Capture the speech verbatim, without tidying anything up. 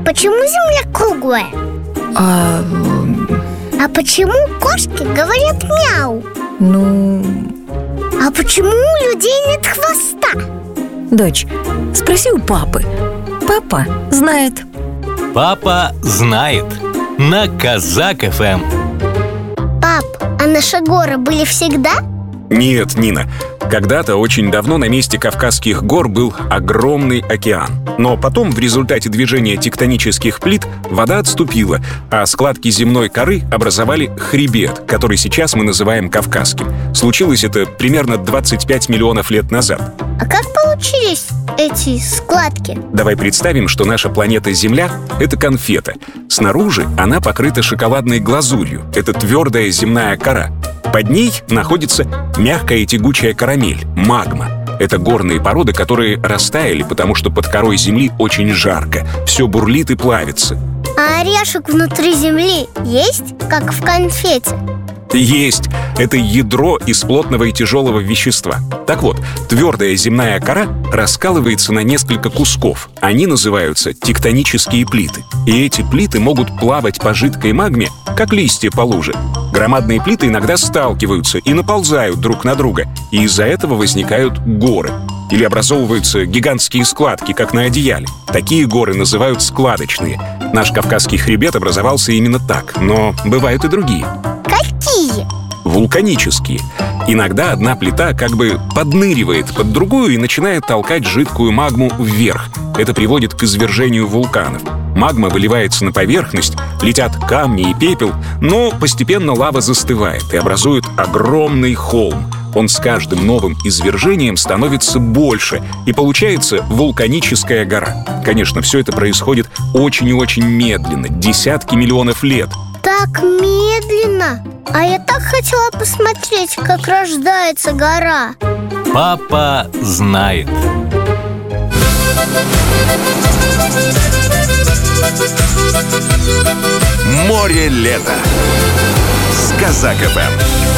почему Земля круглая? А... А почему кошки говорят мяу? Ну... А почему у людей нет хвоста? Дочь, спроси у папы. Папа знает. Папа знает. На Казак эф эм. Пап, а наши горы были всегда? Нет, Нина. Когда-то очень давно на месте Кавказских гор был огромный океан. Но потом, в результате движения тектонических плит, вода отступила, а складки земной коры образовали хребет, который сейчас мы называем Кавказским. Случилось это примерно двадцать пять миллионов лет назад. А как получились эти складки? Давай представим, что наша планета Земля — это конфета. Снаружи она покрыта шоколадной глазурью. Это твердая земная кора. Под ней находится мягкая и тягучая карамель — магма. Это горные породы, которые растаяли, потому что под корой Земли очень жарко. Все бурлит и плавится. А орешек внутри Земли есть, как в конфете? Есть. Это ядро из плотного и тяжелого вещества. Так вот, твердая земная кора раскалывается на несколько кусков. Они называются тектонические плиты. И эти плиты могут плавать по жидкой магме, как листья по луже. Громадные плиты иногда сталкиваются и наползают друг на друга, и из-за этого возникают горы. Или образовываются гигантские складки, как на одеяле. Такие горы называют складочные. Наш Кавказский хребет образовался именно так, но бывают и другие. Какие? Вулканические. Иногда одна плита как бы подныривает под другую и начинает толкать жидкую магму вверх. Это приводит к извержению вулканов. Магма выливается на поверхность, летят камни и пепел, но постепенно лава застывает и образует огромный холм. Он с каждым новым извержением становится больше, и получается вулканическая гора. Конечно, все это происходит очень и очень медленно, десятки миллионов лет. Так медленно? А я так хотела посмотреть, как рождается гора. Папа знает. Море лета с Казак эф эм.